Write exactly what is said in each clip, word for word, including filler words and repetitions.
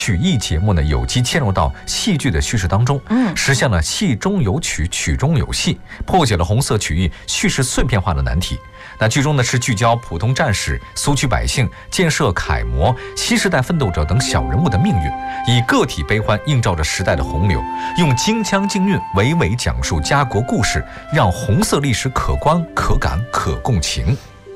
曲艺节目呢，有机嵌入到戏剧的叙事当中，嗯，实现了戏中有曲，曲中有戏，破解了红色曲艺叙事碎片化的难题。那剧中呢是聚焦普通战士、苏区百姓、建设楷模、新时代奋斗者等小人物的命运，以个体悲欢映照着时代的洪流，用京腔京韵娓娓讲述家国故事，让红色历史可观、可感、可共情。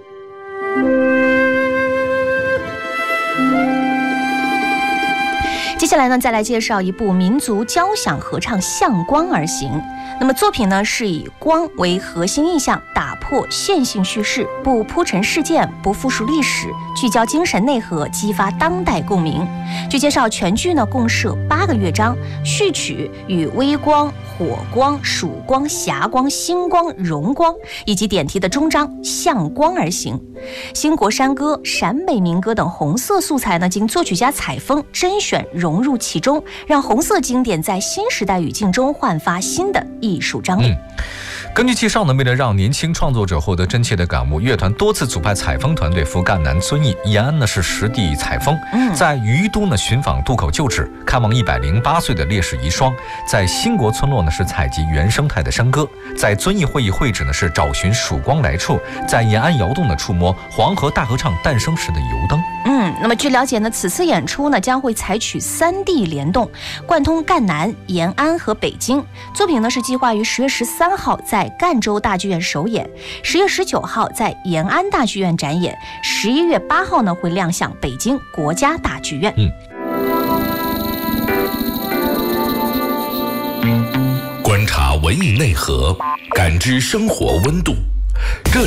接下来呢，再来介绍一部民族交响合唱《向光而行》。那么作品呢是以光为核心意象，打破线性叙事，不铺陈事件，不复述历史，聚焦精神内核，激发当代共鸣。据介绍，全剧呢共设八个乐章，序曲与微光、火光、曙光、霞光、星光、荣光，以及点题的终章向光而行。兴国山歌、陕美民歌等红色素材呢，经作曲家采风甄选融入其中，让红色经典在新时代语境中焕发新的艺术张力。 嗯根据介绍呢，为了让年轻创作者获得真切的感悟，乐团多次组派采风团队赴赣南遵义、延安呢是实地采风，在于都呢寻访渡口旧址，看望一百零八岁的烈士遗孀；在兴国村落呢是采集原生态的山歌；在遵义会议会址呢是找寻曙光来处；在延安窑洞呢触摸黄河大合唱诞生时的油灯。 嗯，那么据了解呢，此次演出呢将会采取三地联动，贯通赣南、延安和北京。作品呢是计划于十月十三号在赣州大剧院首演，十月十九号在延安大剧院展演，十一月八号呢会亮相北京国家大剧院。 嗯， 观察文艺内核，感知生活温度。这